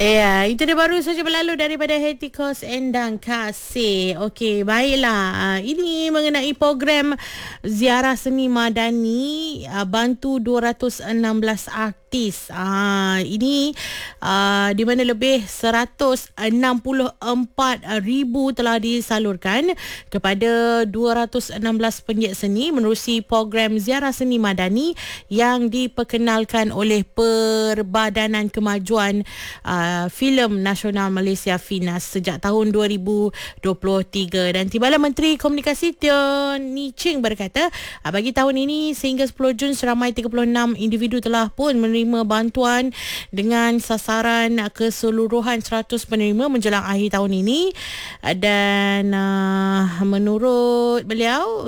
Ya, itu dia baru saja berlalu daripada Hetikos Endang Kasih. Okey, baiklah. Ini mengenai program Ziarah Seni Madani bantu 216 artis. Ini di mana lebih 164,000 telah disalurkan kepada 216 penggiat seni menerusi program Ziarah Seni Madani yang diperkenalkan oleh Perbadanan Kemajuan Filem Nasional Malaysia FINAS sejak tahun 2023. Dan Timbalan Menteri Komunikasi Tony Ching berkata, bagi tahun ini sehingga 10 Jun seramai 36 individu telah pun menerima bantuan dengan sasaran keseluruhan 100 penerima menjelang akhir tahun ini. Dan menurut beliau,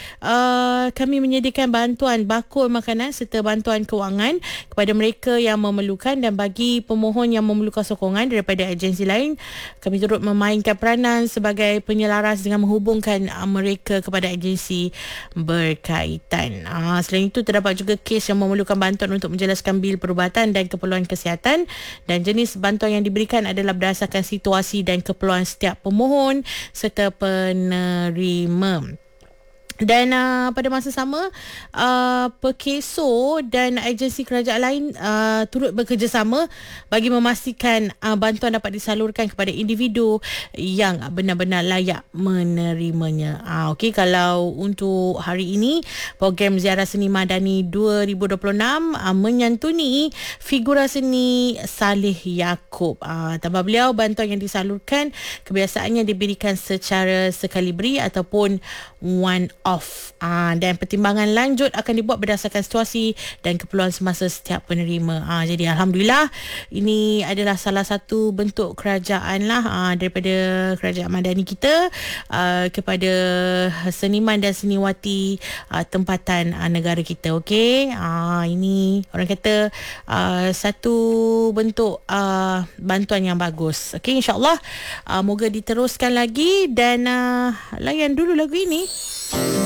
kami menyediakan bantuan bakul makanan serta bantuan kewangan kepada mereka yang memerlukan, dan bagi pemohon yang memerlukan sokongan daripada agensi lain, kami turut memainkan peranan sebagai penyelaras dengan menghubungkan mereka kepada agensi berkaitan. Selain itu, terdapat juga kes yang memerlukan bantuan untuk menjelaskan bil perubatan dan keperluan kesihatan, dan jenis bantuan yang diberikan adalah berdasarkan situasi dan keperluan setiap pemohon serta penerima. Dan pada masa sama, Perkeso dan agensi kerajaan lain turut bekerjasama bagi memastikan bantuan dapat disalurkan kepada individu yang benar-benar layak menerimanya. Kalau untuk hari ini, program Ziarah Seni Madani 2026 menyantuni figura seni Saleh Yaakob. Tambah beliau, bantuan yang disalurkan kebiasaannya diberikan secara sekali beri ataupun one off, dan pertimbangan lanjut akan dibuat berdasarkan situasi dan keperluan semasa setiap penerima. Jadi Alhamdulillah, ini adalah salah satu bentuk kerajaan lah, daripada kerajaan Madani kita kepada seniman dan seniwati tempatan negara kita. Ini orang kata satu bentuk bantuan yang bagus. InsyaAllah moga diteruskan lagi, dan layan dulu lagu ini.